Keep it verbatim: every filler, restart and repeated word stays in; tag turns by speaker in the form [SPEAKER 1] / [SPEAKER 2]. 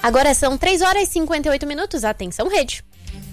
[SPEAKER 1] Agora são três horas e cinquenta e oito minutos. Atenção, rede.